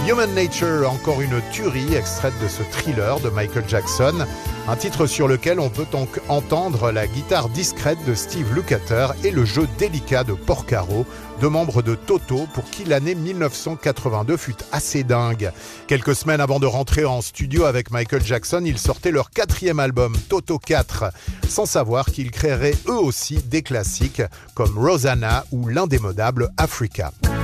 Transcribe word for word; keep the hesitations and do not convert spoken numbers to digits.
Human Nature, encore une tuerie extraite de ce thriller de Michael Jackson, un titre sur lequel on peut donc entendre la guitare discrète de Steve Lukather et le jeu délicat de Porcaro, deux membres de Toto pour qui l'année dix-neuf cent quatre-vingt-deux fut assez dingue. Quelques semaines avant de rentrer en studio avec Michael Jackson, ils sortaient leur quatrième album, Toto quatre, sans savoir qu'ils créeraient eux aussi des classiques comme Rosanna ou l'indémodable Africa.